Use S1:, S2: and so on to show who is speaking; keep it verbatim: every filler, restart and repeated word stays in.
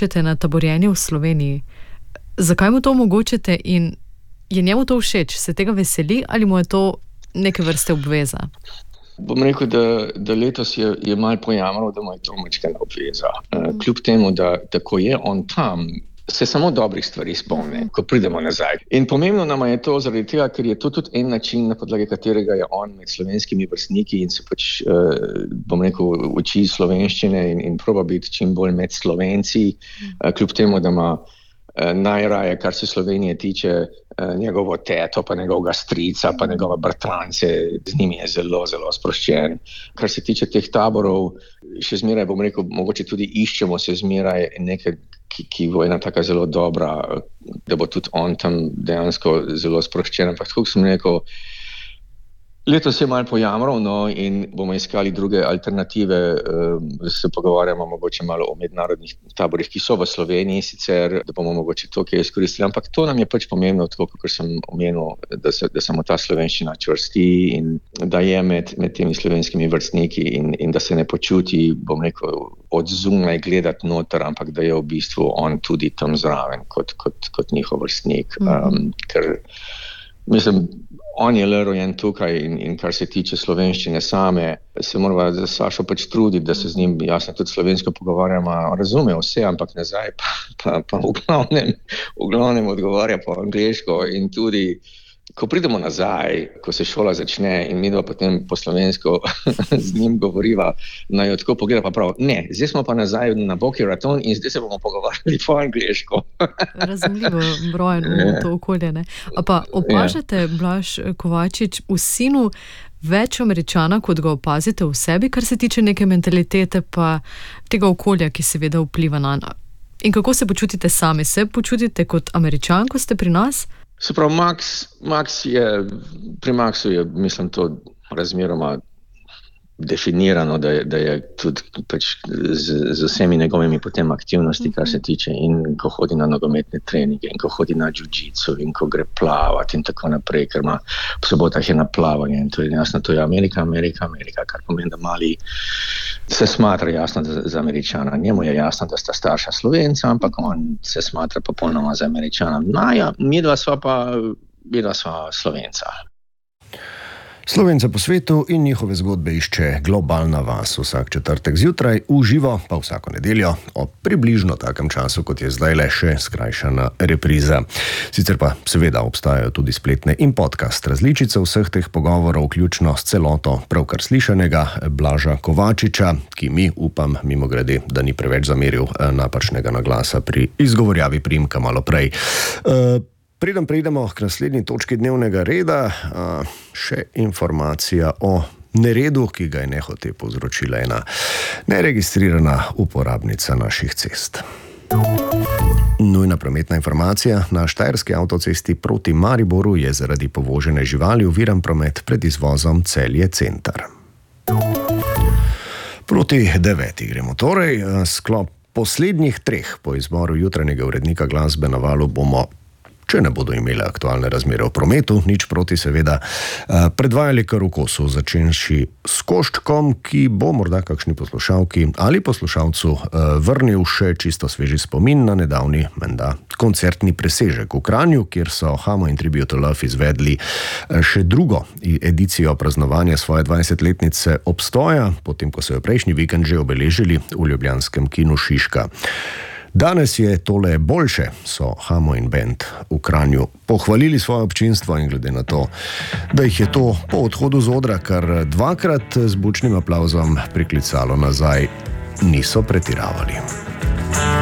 S1: kličete na taborjenje v Sloveniji. Zakaj mu to omogočite in je njemu to všeč? Se tega veseli ali mu je to neke vrste obveza?
S2: Bom rekel, da, da letos je, je malo pojamral, da mu je to majčkena obveza. Mm. Kljub temu, da, da ko je on tam, se samo dobrih stvari spomne, ko pridemo nazaj. In pomembno nam je to zaradi tega, ker je to tudi en način, na podlagi katerega je on med slovenskimi vrstniki in se pač, uh, bom rekel, uči slovenščine in, in proba biti čim bolj med Slovenci, uh, kljub temu, da ima uh, najraje, kar se Slovenije tiče, uh, njegovo teto, pa njegovega strica, pa njegova bratrance, z njimi je zelo, zelo sproščen. Kar se tiče teh taborov, še zmeraj, bom rekel, mogoče tudi iščemo se zmeraj nekaj, ki, ki bo ena taka zelo dobra, da bo tudi on tam dejansko zelo sproščen. Ampak tako sem rekel, letos je malo pojamral, no, in bomo iskali druge alternative, da se pogovarjamo mogoče malo o mednarodnih taborih, ki so v Sloveniji sicer, da bomo mogoče to, ki je izkoristili. Ampak to nam je pač pomembno, tako kot sem omenil, da se, da samo ta slovenščina čvrsti in da je med, med temi slovenskimi vrstniki in, in da se ne počuti, bom rekel, od zunaj gledati noter, ampak da je v bistvu on tudi tam zraven kot, kot, kot njihov vrstnik. Mm-hmm. Um, ker, mislim, on je le rojen tukaj in, in kar se tiče slovenščine same, se morava za Sašo pač truditi, da se z njim jasno tudi slovensko pogovarjamo, razume vse, ampak nazaj pa, pa, pa v glavnem, v glavnem odgovarja po angleško in tudi ko pridemo nazaj, ko se šola začne in mi dva potem po slovensko z njim govoriva, naj jo tako pogleda pa prav, ne, zdaj smo pa nazaj na Boki Raton in zdaj se bomo pogovarjali po angleško.
S1: Razumljivo brojen v to okolje, ne? A pa opažate, Blaž Kovačič, v sinu več Američana, kot ga opazite v sebi, kar se tiče neke mentalitete pa tega okolja, ki seveda vpliva na nas? In kako se počutite sami? Se počutite kot Američan, ko ste pri nas?
S2: Se pravi, Max, Max je, pri Maxu je, mislim, to razmeroma definirano, da je, da je tudi pač z, z vsemi njegovimi potem aktivnosti, kar se tiče, in ko hodi na nogometne treninge, in ko hodi na jiu-jitsu, in ko gre plavati in tako naprej, ker ima po sobotah je na plavanje in to je jasno, to je Amerika, Amerika, Amerika, kar pomeni, da mali se smatra jasno za, za Američana. Njemu je jasno, da sta starša Slovenca, ampak on se smatra popolnoma za Američana. Naja, mi dva sva pa, mi dva sva Slovenca.
S3: Slovence po svetu in njihove zgodbe išče Globalna vas vsak četrtek zjutraj, v živo pa vsako nedeljo o približno takem času, kot je zdaj le še skrajšana repriza. Sicer pa seveda obstajajo tudi spletne in podcast različice vseh teh pogovorov, vključno s celoto pravkar slišanega Blaža Kovačiča, ki mi, upam, mimogrede, da ni preveč zameril napačnega naglasa pri izgovorjavi priimka malo prej. Uh, Preden preidemo k naslednji točki dnevnega reda, še informacija o neredu, ki ga je nehote povzročila ena neregistrirana uporabnica naših cest. Nujna prometna informacija. Na štajerski avtocesti proti Mariboru je zaradi povožene živali oviran promet pred izvozom Celje Center. Proti deveti gremo torej. Sklop poslednjih treh po izboru jutranjega urednika glasbe na Valu bomo, če ne bodo imele aktualne razmere v prometu, nič proti seveda, predvajali kar v kosu, začenši s koščkom, ki bo morda kakšni poslušalki ali poslušalcu vrnil še čisto sveži spomin na nedavni menda koncertni presežek v Kranju, kjer so Hamo in Tribute to Love izvedli še drugo edicijo praznovanja svoje dvajsetletnice obstoja, potem ko so jo prejšnji vikend že obeležili v ljubljanskem kinu Šiška. Danes je tole boljše, so Hamo in band v Kranju pohvalili svoje občinstvo in glede na to, da jih je to po odhodu z odra kar dvakrat z bučnim aplavzom priklicalo nazaj, niso pretiravali.